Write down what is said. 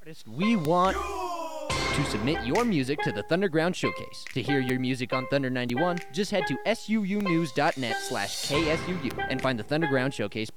We want to submit your music to the Thunderground Showcase. To hear your music on Thunder 91, just head to suunews.net/KSUU and find the Thunderground Showcase